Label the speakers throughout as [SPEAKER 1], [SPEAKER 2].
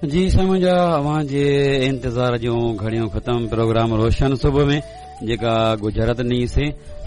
[SPEAKER 1] जी समझा अवां जे इंतज़ार जूं घड़ियूं ख़तम प्रोग्राम रोशन सुबुह में जेका गुजरत नीसे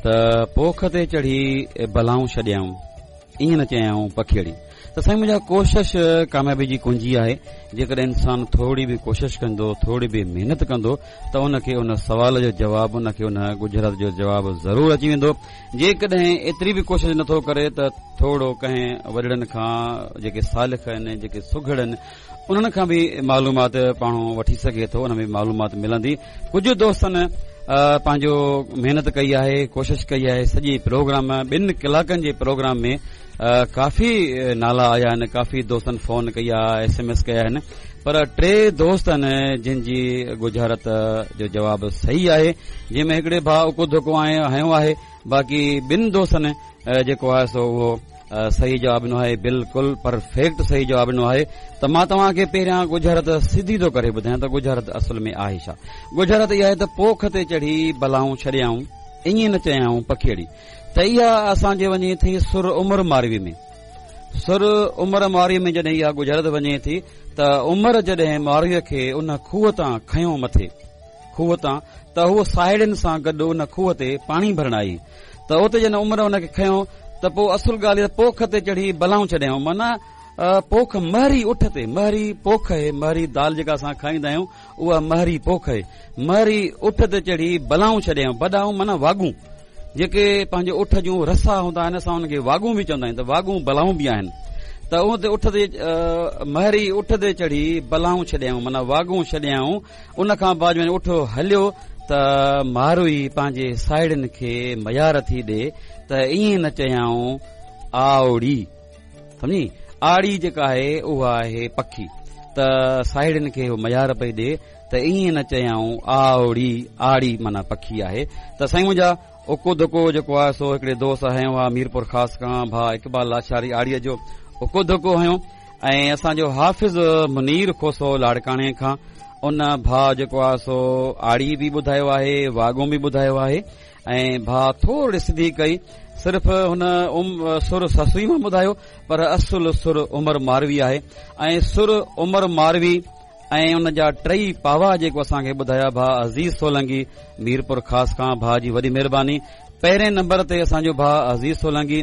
[SPEAKER 1] त पोख ते चढ़ी बलाऊं छॾियाऊं ईअं न चयाऊं पखियड़ी त साईं मुंहिंजा कोशिश कामयाबी जी कुंजी आहे। जेकॾहिं इंसान थोरी बि कोशिश कंदो थोरी बि महिनत कंदो त उनखे उन सवाल जो जवाबु उनखे उन गुजरत जो जवाबु ज़रूरु अची वेंदो। जेकॾहिं एतिरी बि कोशिश नथो करे त थोरो कंहिं वॾड़नि खां जेके सालिख आहिनि जेके सुघड़ आहिनि उन्हनि खां बि मालूमात पाणो वठी सघे थो। उन में मालूमात मिलंदी। कुझु दोस्तनि पंहिंजो महिनत कई आहे कोशिश कई आहे। सॼे प्रोग्राम 2 कलाकनि जे प्रोग्राम में काफ़ी नाला आया आहिनि। काफ़ी दोस्तनि फोन कई आहे SMS कया आहिनि पर 3 दोस्त आहिनि जिन जी गुजरात जो जवाबु सही आहे जंहिंमें हिकिड़े भाउ उको धोको हयो आहे। बाक़ी 2 दोस्तनि जेको आहे सो उहो सही जवाबु ॾिनो आहे बिल्कुलु परफेक्ट सही जवाबु ॾिनो आहे। त मां तव्हांखे पहिरियां गुजरात सिधी थो करे ॿुधायां त गुजरात असल में आहे छा। गुजरात इहा आहे त पोख ते चढ़ी बलाऊं छॾियाऊं ईअं न चयाऊं पखियड़ी। त इहा असांजे वञे थी सुर उमर मारवी में। सुर उमर मारवी में जॾहिं इहा गुजरात वञे थी त उमर जॾहिं मारवीअ खे उन खूह तां खयो मथे खूह तां त उहो साहेड़ियुनि सां गॾु उन खूह ते पाणी भरण आई त उते जॾहिं उमर उनखे खयो त पोइ असुल ॻाल्हि पोख ते चढ़ी बलाऊं छॾियाऊं माना पोख महरी उठ ते महरी पोख आहे। महरी दाल जेका असां खाईंदा आहियूं उहा महरी पोख आहे। महरी उठ ते चढ़ी बलाऊं छॾियाऊं बॾाऊं माना वागूं जेके पंहिंजे उठ जूं रसा हूंदा आहिनि असां हुनखे वागूं बि चवंदा आहियूं त वागूं बलाऊं बि आहिनि। त उहो ते उठ ते महरी उठ ते चढ़ी बलाऊं छॾियाऊं माना वागूं छॾियाऊं। उन खां बाद में उठ हलियो त मारुई पंहिंजे साहेड़ियुनि खे मयार थी ॾे त ईअं न चयाऊं आवड़ी सम्झी। आड़ी जेका आहे उहा आहे पखी त साहेड़ियुनि खे मयार पई ॾे त ईअं न चयाऊं आवड़ी आड़ी माना पखी आहे। त साईं मुंहिंजा उको धुको जेको आहे सो हिकिड़े दोस्त हयो आहे मीरपुर ख़ासि खां भाउ इक़बाल लाचारी आड़ीअ जो उको धुको हयो ऐं असांजो हाफ़िज़ मुनीर खोसो लाड़काणे खां उन भाउ जेको आहे सो आड़ी बि ॿुधायो आहे वागो बि ॿुधायो आहे ऐं भाउ थोरी सिधी कई सिर्फ़ हुन सुर ससुई मां ॿुधायो पर असुल सुर उमर मारवी आहे ऐं सुर उमर मारवी ऐं उन जा 3 पावा जेको असांखे ॿुधाया भाउ अज़ीज़ सोलंगी मीरपुर ख़ासि खां भाउ जी वॾी महिरबानी। पहिरें नंबर ते असांजो भाउ अज़ीज़ सोलंगी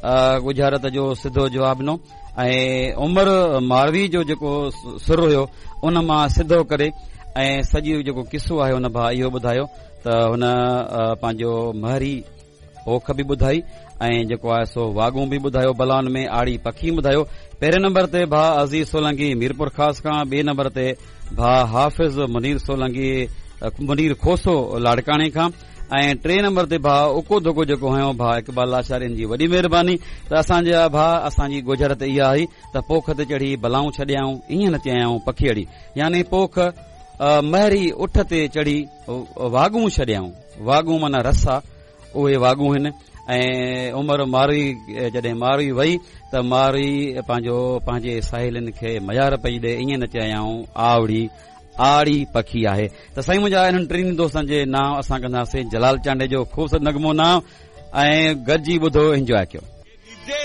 [SPEAKER 1] गुजरात जो सिधो जवाबु ॾिनो ऐं उमर मारवी जो जेको सुर हुयो उन मां सिधो करे ऐं सॼो जेको किस्सो आहे हुन भाउ इहो ॿुधायो त हुन पंहिंजो महरी पोख बि ॿुधाई ऐं जेको आहे सो वागूं बि ॿुधायो बलाउनि में आड़ी पखी ॿुधायो। पहिरें नंबर ते भाउ अज़ीज़ सोलंगी मीरपुर ख़ासि खां। 2 नंबर ते भाउ हाफ़िज़ मुनीर सोलंगी मुनीर खोसो लाड़काणे खां ऐं 3 नंबर ते भाउ उको धोको जेको हयो भाउ इक़बाल लाचारियुनि जी वॾी महिरबानी। त असांजा भाउ असांजी गुजरात इहा आई त पोख ते चढ़ी बलाऊं छॾियाऊं ईअं न चयाऊं पखियड़ी यानी पोख महरी उठ ते चढ़ी वागूं छॾियाऊं वागूं माना रसा उहे वागूं आहिनि ऐं उमर मारवी जॾहिं मारवी वई त मारवी पंहिंजे साहेलियुनि खे मयार पई ॾे ईअं न चयाऊं आवड़ी आड़ी पखी आहे। त साईं मुंहिंजा इन्हनि 3 दोस्तनि जे नाम असां कंदासीं जलाल चांडे जो ख़ूबसूरत नगमो नाम ऐं गॾिजी ॿुधो इंजॉय कयो।